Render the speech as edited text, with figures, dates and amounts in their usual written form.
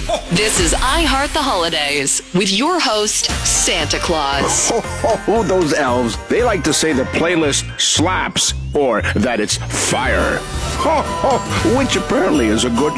This is I Heart the Holidays with your host, Santa Claus. Oh, those elves. They like to say the playlist slaps or that it's fire. Which apparently is a good